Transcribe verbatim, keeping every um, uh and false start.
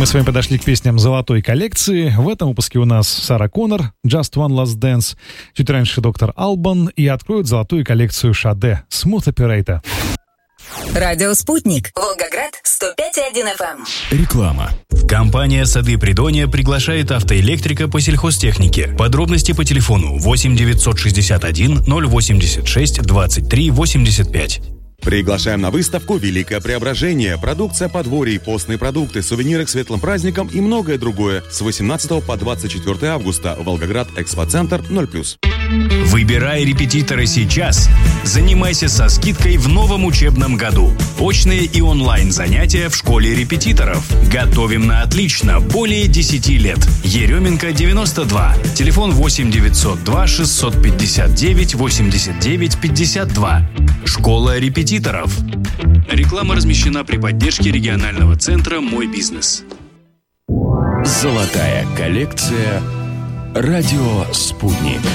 Мы с вами подошли к песням золотой коллекции. В этом выпуске у нас Сара Коннор, Just One Last Dance, чуть раньше доктор Албан, и откроют золотую коллекцию Шаде, Smooth Operator. Радио «Спутник». Волгоград, сто пять и один эф эм. Реклама. Компания «Сады Придонья» приглашает автоэлектрика по сельхозтехнике. Подробности по телефону восемь девятьсот шестьдесят один ноль восемьдесят шесть двадцать три восемьдесят пять. Приглашаем на выставку «Великое преображение». Продукция подворий, постные продукты, сувениры к светлым праздникам и многое другое. С восемнадцатого по двадцать четвёртое августа. Волгоград, Экспоцентр, ноль плюс. Выбирай репетитора сейчас. Занимайся со скидкой в новом учебном году. Очные и онлайн занятия в школе репетиторов. Готовим на отлично более десяти лет. Еременко, девяносто два. Телефон восемь девятьсот два шестьсот пятьдесят девять восемьдесят девять пятьдесят два. Школа репетиторов. Реклама размещена при поддержке регионального центра «Мой бизнес». Золотая коллекция. Радио «Спутник».